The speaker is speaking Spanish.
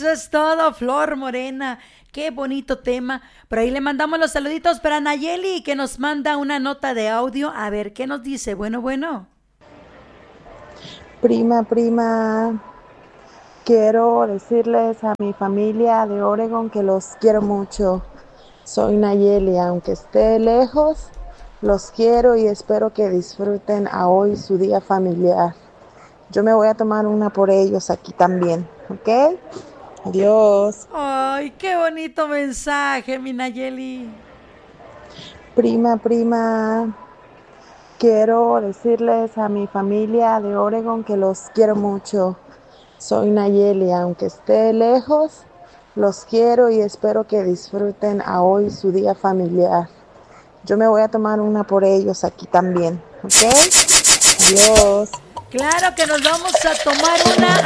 Eso es todo, Flor Morena. Qué bonito tema. Por ahí le mandamos los saluditos para Nayeli, que nos manda una nota de audio. A ver, ¿qué nos dice? Bueno. Prima, prima, quiero decirles a mi familia de Oregon que los quiero mucho. Soy Nayeli, aunque esté lejos, los quiero y espero que disfruten a hoy su día familiar. Yo me voy a tomar una por ellos aquí también, ¿ok? Adiós. Ay, qué bonito mensaje, mi Nayeli. Prima, prima, quiero decirles a mi familia de Oregon que los quiero mucho. Soy Nayeli, aunque esté lejos, los quiero y espero que disfruten a hoy su día familiar. Yo me voy a tomar una por ellos aquí también, ¿ok? Adiós. Claro que nos vamos a tomar una